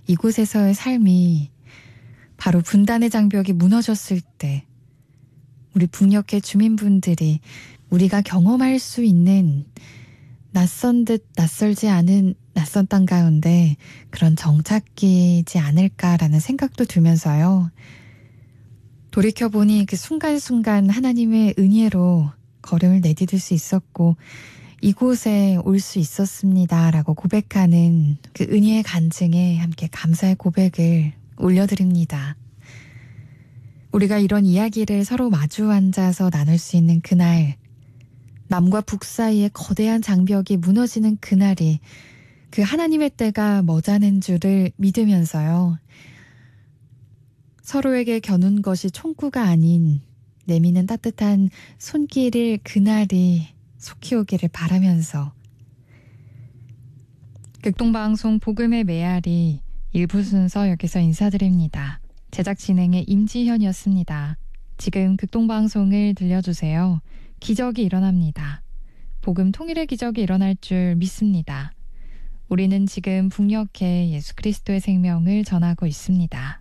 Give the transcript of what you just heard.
이곳에서의 삶이 바로 분단의 장벽이 무너졌을 때 우리 북녘의 주민분들이 우리가 경험할 수 있는 낯선 듯 낯설지 않은 낯선 땅 가운데 그런 정착기지 않을까라는 생각도 들면서요. 돌이켜보니 그 순간순간 하나님의 은혜로 걸음을 내디딜 수 있었고 이곳에 올 수 있었습니다라고 고백하는 그 은혜의 간증에 함께 감사의 고백을 올려드립니다. 우리가 이런 이야기를 서로 마주 앉아서 나눌 수 있는 그날, 남과 북 사이에 거대한 장벽이 무너지는 그날이 그 하나님의 때가 머자는 줄을 믿으면서요. 서로에게 겨눈 것이 총구가 아닌 내미는 따뜻한 손길일 그날이 속히 오기를 바라면서 극동방송 복음의 메아리 일부 순서 여기서 인사드립니다. 제작 진행의 임지현이었습니다. 지금 극동방송을 들려주세요. 기적이 일어납니다. 복음 통일의 기적이 일어날 줄 믿습니다. 우리는 지금 북녘에 예수 그리스도의 생명을 전하고 있습니다.